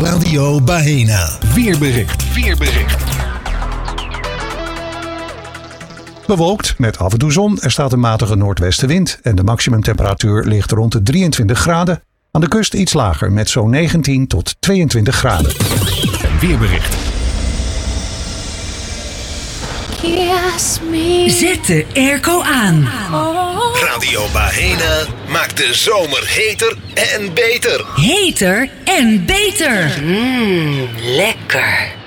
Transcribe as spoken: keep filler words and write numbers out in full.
Radio Baena. Weerbericht. Weerbericht. Bewolkt met af en toe zon. Er staat een matige noordwestenwind en de maximumtemperatuur ligt rond de drieëntwintig graden. Aan de kust iets lager met zo'n negentien tot tweeëntwintig graden. Een weerbericht. Zet de airco aan. Radio Baena maakt de zomer heter en beter. Heter en beter. Mmm, lekker.